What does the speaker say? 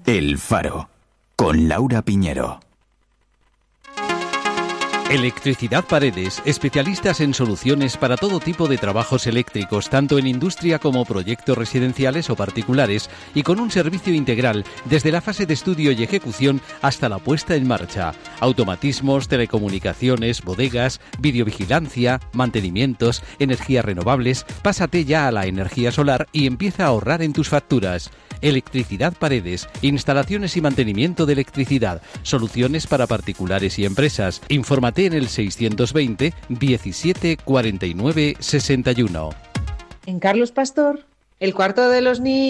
El Faro, con Laura Piñero. Electricidad Paredes, especialistas en soluciones para todo tipo de trabajos eléctricos, tanto en industria como proyectos residenciales o particulares, y con un servicio integral desde la fase de estudio y ejecución hasta la puesta en marcha. Automatismos, telecomunicaciones, bodegas, videovigilancia, mantenimientos, energías renovables. Pásate ya a la energía solar y empieza a ahorrar en tus facturas. Electricidad Paredes, instalaciones y mantenimiento de electricidad, soluciones para particulares y empresas. Infórmate en el 620 17 49 61. En Carlos Pastor, el cuarto de los niños.